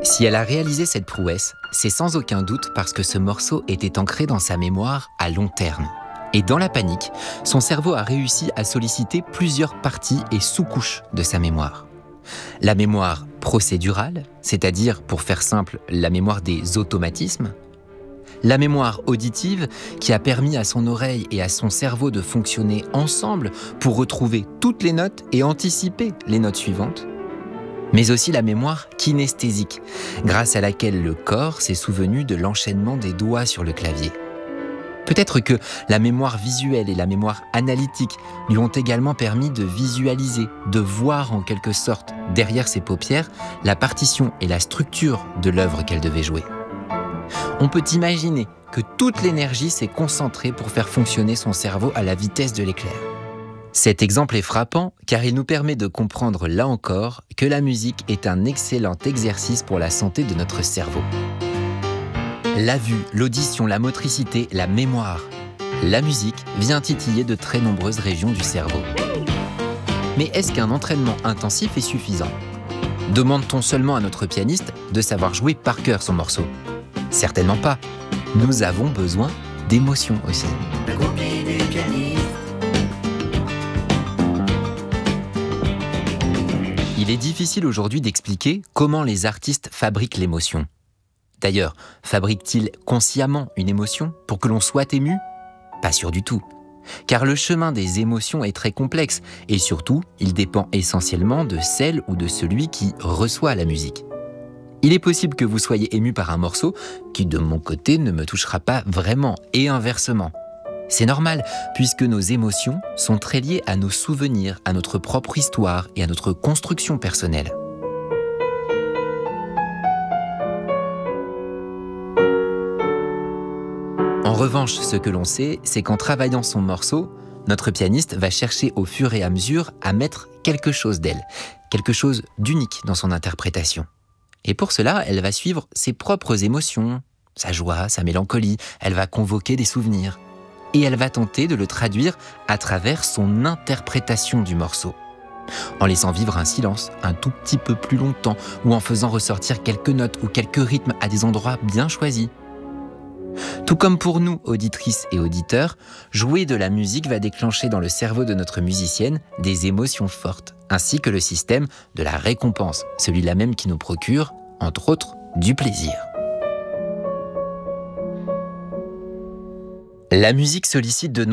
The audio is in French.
Si elle a réalisé cette prouesse, c'est sans aucun doute parce que ce morceau était ancré dans sa mémoire à long terme. Et dans la panique, son cerveau a réussi à solliciter plusieurs parties et sous-couches de sa mémoire. La mémoire procédurale, c'est-à-dire, pour faire simple, la mémoire des automatismes. La mémoire auditive, qui a permis à son oreille et à son cerveau de fonctionner ensemble pour retrouver toutes les notes et anticiper les notes suivantes. Mais aussi la mémoire kinesthésique, grâce à laquelle le corps s'est souvenu de l'enchaînement des doigts sur le clavier. Peut-être que la mémoire visuelle et la mémoire analytique lui ont également permis de visualiser, de voir en quelque sorte, derrière ses paupières, la partition et la structure de l'œuvre qu'elle devait jouer. On peut imaginer que toute l'énergie s'est concentrée pour faire fonctionner son cerveau à la vitesse de l'éclair. Cet exemple est frappant car il nous permet de comprendre là encore que la musique est un excellent exercice pour la santé de notre cerveau. La vue, l'audition, la motricité, la mémoire. La musique vient titiller de très nombreuses régions du cerveau. Mais est-ce qu'un entraînement intensif est suffisant ? Demande-t-on seulement à notre pianiste de savoir jouer par cœur son morceau ? Certainement pas. Nous avons besoin d'émotions aussi. La copie du pianiste. Il est difficile aujourd'hui d'expliquer comment les artistes fabriquent l'émotion. D'ailleurs, fabriquent-ils consciemment une émotion pour que l'on soit ému ? Pas sûr du tout. Car le chemin des émotions est très complexe et surtout, il dépend essentiellement de celle ou de celui qui reçoit la musique. Il est possible que vous soyez ému par un morceau qui, de mon côté, ne me touchera pas vraiment et inversement. C'est normal, puisque nos émotions sont très liées à nos souvenirs, à notre propre histoire et à notre construction personnelle. En revanche, ce que l'on sait, c'est qu'en travaillant son morceau, notre pianiste va chercher au fur et à mesure à mettre quelque chose d'elle, quelque chose d'unique dans son interprétation. Et pour cela, elle va suivre ses propres émotions, sa joie, sa mélancolie, elle va convoquer des souvenirs. Et elle va tenter de le traduire à travers son interprétation du morceau. En laissant vivre un silence un tout petit peu plus longtemps ou en faisant ressortir quelques notes ou quelques rythmes à des endroits bien choisis. Tout comme pour nous, auditrices et auditeurs, jouer de la musique va déclencher dans le cerveau de notre musicienne des émotions fortes, ainsi que le système de la récompense, celui-là même qui nous procure, entre autres, du plaisir. La musique sollicite de